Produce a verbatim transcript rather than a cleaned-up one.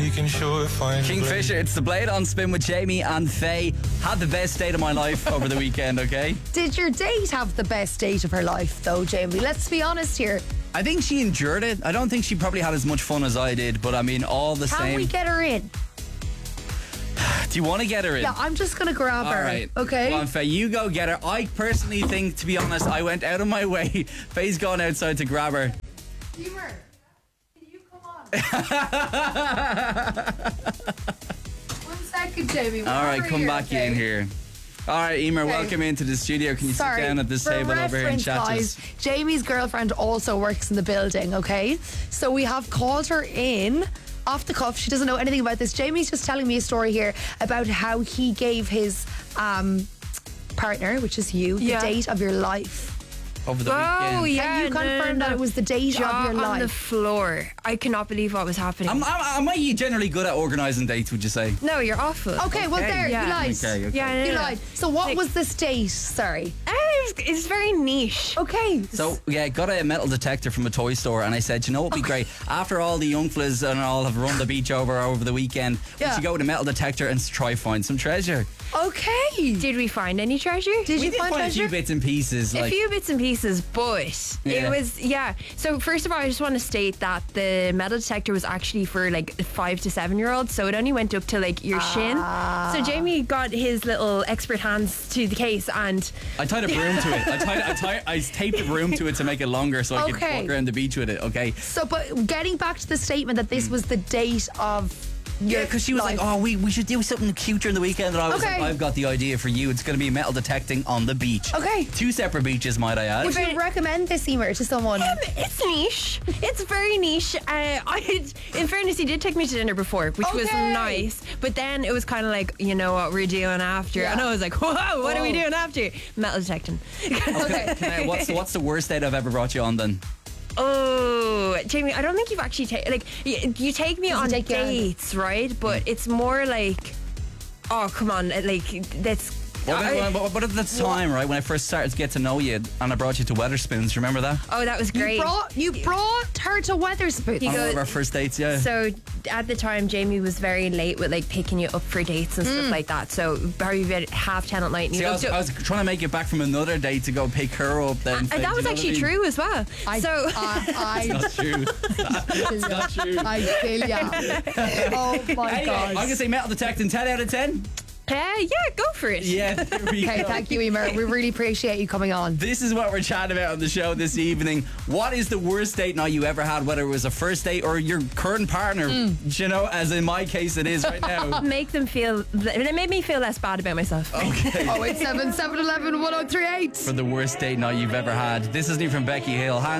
he can sure find Kingfisher, it's the Blade on Spin with Jamie and Faye. Had the best date of my life over the weekend, okay? Did your date have the best date of her life, though, Jamie? Let's be honest here. I think she endured it. I don't think she probably had as much fun as I did, but I mean, all the Can same. we get her in? Do you want to get her in? Yeah, I'm just going to grab All her. right. Okay. Go on, Faye, you go get her. I personally think, to be honest, I went out of my way. Faye's gone outside to grab her. Emer, can you come on? One second, Jamie. All right, Over come here, back okay? in here. All right, Emer, Okay. welcome into the studio. Can you Sorry, sit down at this for table over here and reference, chat to guys, us? Jamie's girlfriend also works in the building, okay? So we have called her in off the cuff. She doesn't know anything about this. Jamie's just telling me a story here about how he gave his um, partner, which is you, Yeah. the date of your life. Over the Oh, weekend. yeah. Can you no, confirm no, that no. it was the date Jaw of your on the life? floor. I cannot believe what was happening. Am, am, am I generally good at organising dates, would you say? no, you're awful. Okay, well, there, Yeah. you lied. Okay, okay. Yeah, no, You no. lied. So what Like- was this date? Sorry. Eh, It's, it's very niche. Okay. So, yeah, got a metal detector from a toy store, and I said, you know what would be great? After all the young fellas and all have run the beach over over the weekend, we Yeah. should go with a metal detector and try find some treasure. Okay. Did we find any treasure? Did We you did find find a few treasure? bits and pieces. A Like, few bits and pieces, but Yeah. it was, yeah. So, first of all, I just want to state that the metal detector was actually for like five to seven year olds, so it only went up to like your shin. So, Jamie got his little expert hands to the case, and I tied a broom to it. I tied, I tied, I taped a broom to it to make it longer so I could Okay. walk around the beach with it. Okay. So, but getting back to the statement that this was the date of your Yeah, because she was life. like, "Oh, we, we should do something cute during the weekend." And I was Okay. like, "I've got the idea for you. It's going to be metal detecting on the beach." Okay. Two separate beaches, might I add. Would you recommend this, Emer, to someone? Um, it's niche. It's very niche. Uh, I, in fairness, he did take me to dinner before, which was Okay. nice. But then it was kind of like, you know what we're doing after. Yeah. And I was like, whoa, what are we Whoa. doing after? Metal detecting. Okay. Can I- what's the, what's the worst date I've ever brought you on then? Oh, Jamie, I don't think you've actually taken, like, you, you take me on take you on. dates, right? But it's more like, oh, come on, like, that's. What, I- about, what, what at the time, right, when I first started to get to know you and I brought you to Weatherspoons, do you remember that? oh, that was great. You brought, you brought her to Weatherspoons. You On one go- of our first dates, yeah. So at the time, Jamie was very late with like picking you up for dates and stuff like that. So probably about half ten at night. And See, you I was, looked I up- was trying to make it back from another date to go pick her up then. and Do you that was know what actually I mean? true as well. I, so I, Not true. I, Not true. I feel ya. Oh my Anyway, god. I'm going to say metal detecting ten out of ten. uh, yeah, go for it. Yeah, there we Okay, go. thank you, Emer. We really appreciate you coming on. This is what we're chatting about on the show this evening. What is the worst date night you ever had, whether it was a first date or your current partner? Mm. You know, as in my case it is right now. Make them feel. It made me feel less bad about myself. Okay. oh eight seven, seven one one, oh three eight. For the worst date night you've ever had. This is new from Becky Hill. Hand